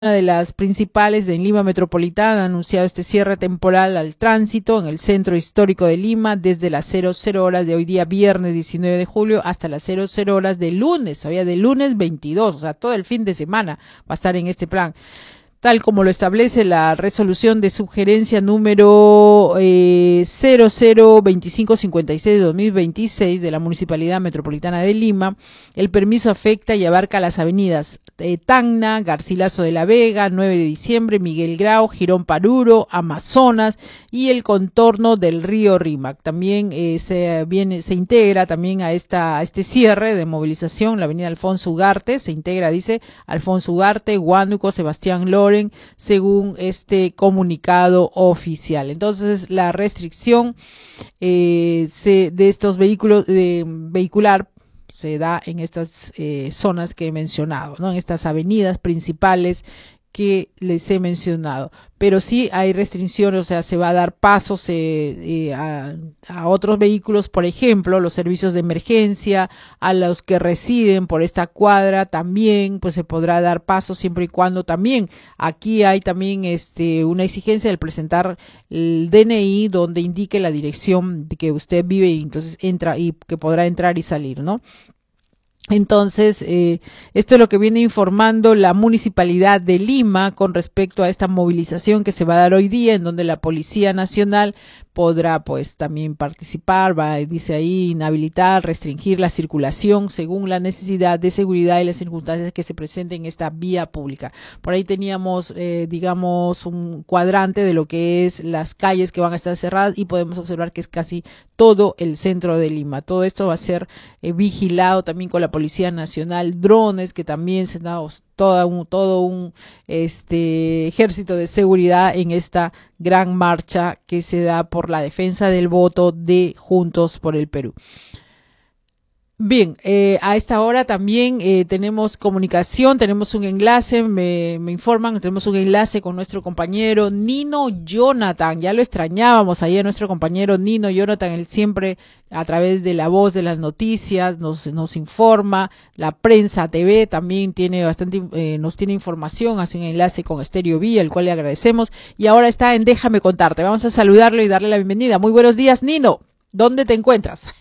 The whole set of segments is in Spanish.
Una de las principales en Lima Metropolitana ha anunciado este cierre temporal al tránsito en el centro histórico de Lima desde las 00 horas de hoy día viernes 19 de julio hasta las 00 horas de lunes, todavía de lunes 22, o sea, todo el fin de semana va a estar en este plan. Tal como lo establece la resolución de sugerencia número 002556-2026 de la Municipalidad Metropolitana de Lima, el permiso afecta y abarca las avenidas Tacna, Garcilaso de la Vega, 9 de diciembre, Miguel Grau, Girón Paruro, Amazonas y el contorno del río Rímac. También se integra también a este cierre de movilización la avenida Alfonso Ugarte, se integra, dice, Alfonso Ugarte, Huánuco, Sebastián Loren, según este comunicado oficial. Entonces, la restricción de estos vehículos vehicular se da en estas zonas que he mencionado, ¿no? En estas avenidas principales que les he mencionado, pero sí hay restricciones, o sea, se va a dar pasos a otros vehículos, por ejemplo, los servicios de emergencia, a los que residen por esta cuadra también, pues se podrá dar paso siempre y cuando también, aquí hay también una exigencia del presentar el DNI donde indique la dirección de que usted vive y entonces entra y que podrá entrar y salir, ¿no? Entonces, esto es lo que viene informando la Municipalidad de Lima con respecto a esta movilización que se va a dar hoy día, en donde la Policía Nacional podrá pues también participar, dice ahí, inhabilitar, restringir la circulación según la necesidad de seguridad y las circunstancias que se presenten en esta vía pública. Por ahí teníamos, digamos, un cuadrante de lo que es las calles que van a estar cerradas y podemos observar que es casi todo el centro de Lima. Todo esto va a ser vigilado también con la Policía Nacional, drones que también se da todo un ejército de seguridad en esta gran marcha que se da por la defensa del voto de Juntos por el Perú. Bien, a esta hora también tenemos comunicación, tenemos un enlace, me informan, tenemos un enlace con nuestro compañero Nino Jonathan, ya lo extrañábamos ahí a nuestro compañero Nino Jonathan, él siempre a través de la voz de las noticias nos informa, la prensa TV también tiene nos tiene información, hace un enlace con Estéreo Vía, el cual le agradecemos, y ahora está en Déjame Contarte, vamos a saludarlo y darle la bienvenida. Muy buenos días, Nino, ¿dónde te encuentras?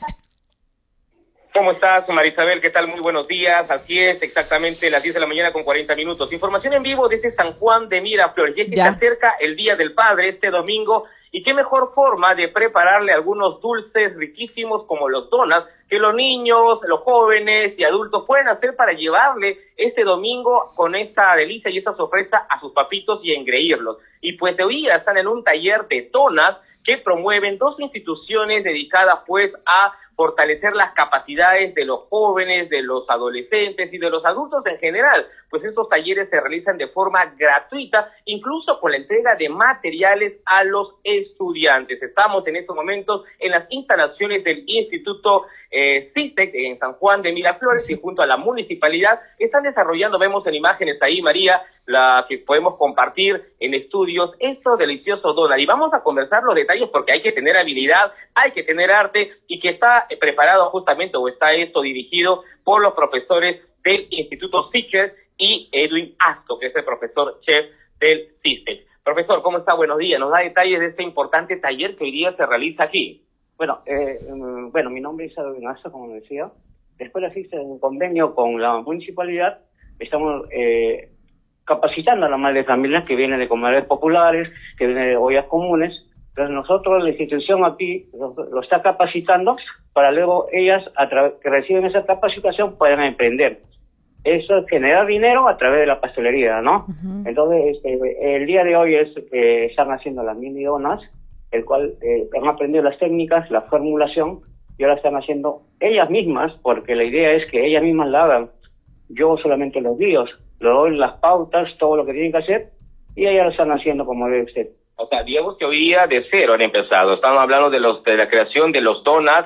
¿Cómo estás, Marisabel? ¿Qué tal? Muy buenos días. Así es, exactamente las 10 de la mañana con 40 minutos. Información en vivo desde San Juan de Miraflores. Y es que se acerca el Día del Padre este domingo, y qué mejor forma de prepararle algunos dulces riquísimos como los donuts que los niños, los jóvenes y adultos pueden hacer para llevarle este domingo con esta delicia y esta sorpresa a sus papitos y engreírlos. Y pues de hoy están en un taller de donuts que promueven dos instituciones dedicadas pues a fortalecer las capacidades de los jóvenes, de los adolescentes y de los adultos en general, pues estos talleres se realizan de forma gratuita, incluso con la entrega de materiales a los estudiantes. Estamos en estos momentos en las instalaciones del Instituto CITEC en San Juan de Miraflores y junto a la municipalidad están desarrollando, vemos en imágenes ahí, María, la que podemos compartir en estudios, estos deliciosos donuts. Y vamos a conversar los detalles porque hay que tener habilidad, hay que tener arte, y que está preparado justamente, o está esto dirigido por los profesores del Instituto CITEC y Edwin Asto, que es el profesor chef del CITEC. Profesor, ¿cómo está? Buenos días. ¿Nos da detalles de este importante taller que hoy día se realiza aquí? Bueno, mi nombre es Edwin Asto, como decía. Después existe un convenio con la municipalidad. Estamos capacitando a las madres de familias que vienen de comedores populares, que vienen de ollas comunes. Entonces nosotros, la institución aquí, lo está capacitando para luego ellas, que reciben esa capacitación, puedan emprender. Eso es generar dinero a través de la pastelería, ¿no? Uh-huh. Entonces, el día de hoy están haciendo las mini donas, el cual han aprendido las técnicas, la formulación, y ahora están haciendo ellas mismas, porque la idea es que ellas mismas la hagan. Yo solamente los guíos, les doy las pautas, todo lo que tienen que hacer, y ellas lo están haciendo como debe ser. O sea, digamos que hoy día de cero han empezado. Estamos hablando de la creación de los donuts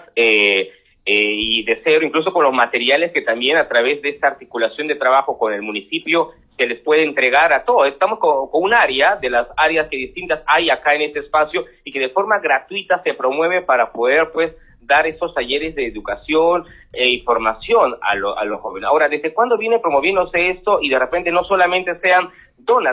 y de cero, incluso con los materiales que también a través de esta articulación de trabajo con el municipio se les puede entregar a todos. Estamos con un área de las áreas que distintas hay acá en este espacio y que de forma gratuita se promueve para poder pues dar esos talleres de educación y formación a los jóvenes. Ahora, ¿desde cuándo viene promoviéndose esto y de repente no solamente sean dólares.